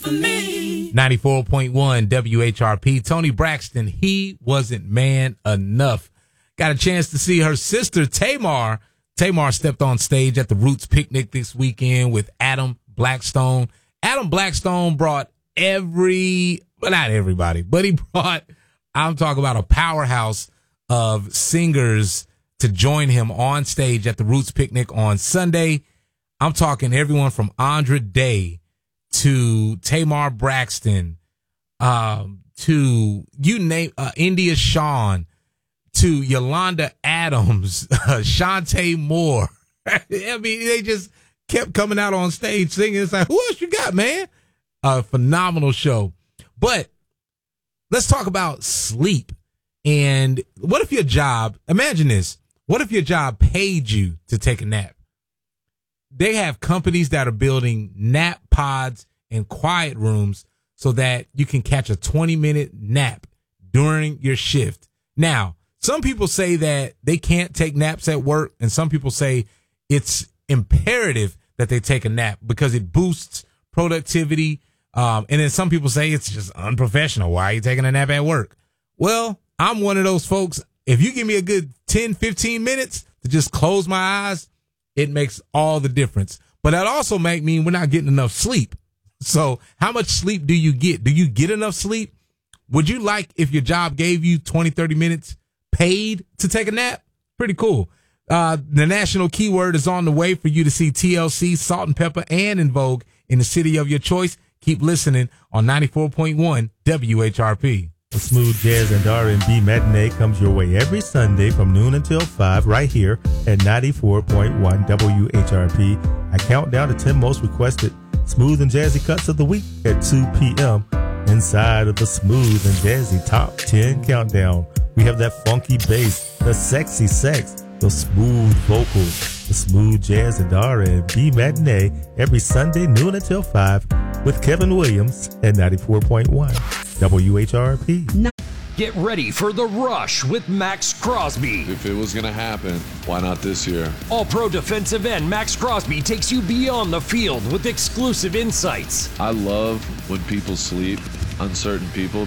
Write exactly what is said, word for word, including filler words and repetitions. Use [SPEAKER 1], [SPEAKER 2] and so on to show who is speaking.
[SPEAKER 1] for me.
[SPEAKER 2] ninety-four point one W H R P. Toni Braxton, he wasn't man enough. Got a chance to see her sister, Tamar. Tamar stepped on stage at the Roots picnic this weekend with Adam Blackstone. Adam Blackstone brought every, well, not everybody, but he brought, I'm talking about a powerhouse of singers to join him on stage at the Roots picnic on Sunday. I'm talking everyone from Andra Day to Tamar Braxton, um, to you name, uh, India Shawn, to Yolanda Adams, uh, Shantae Moore. I mean, they just kept coming out on stage singing. It's like, who else you got, man? A phenomenal show. But let's talk about sleep. And what if your job, imagine this, what if your job paid you to take a nap? They have companies that are building nap pods and quiet rooms so that you can catch a twenty minute nap during your shift. Now, some people say that they can't take naps at work, and some people say it's imperative that they take a nap because it boosts productivity. Um, and then some people say it's just unprofessional. Why are you taking a nap at work? Well, I'm one of those folks. If you give me a good ten, fifteen minutes to just close my eyes, it makes all the difference. But that also might mean we're not getting enough sleep. So how much sleep do you get? Do you get enough sleep? Would you like if your job gave you twenty, thirty minutes paid to take a nap? Pretty cool. Uh, the national keyword is on the way for you to see T L C, Salt and Pepper, and En Vogue in the city of your choice. Keep listening on ninety-four point one W H R P.
[SPEAKER 3] The Smooth Jazz and R and B Matinee comes your way every Sunday from noon until five right here at ninety-four point one W H R P. I count down the ten most requested smooth and jazzy cuts of the week at two p.m. inside of the Smooth and Jazzy Top ten Countdown. We have that funky bass, the sexy sex, the smooth vocals, the Smooth Jazz and R and B Matinee every Sunday noon until five with Kevin Williams at ninety-four point one W H R P.
[SPEAKER 4] Get ready for The Rush with Max Crosby.
[SPEAKER 5] If it was going to happen, why not this year?
[SPEAKER 4] All-Pro defensive end Max Crosby takes you beyond the field with exclusive insights.
[SPEAKER 5] I love when people sleep, uncertain people,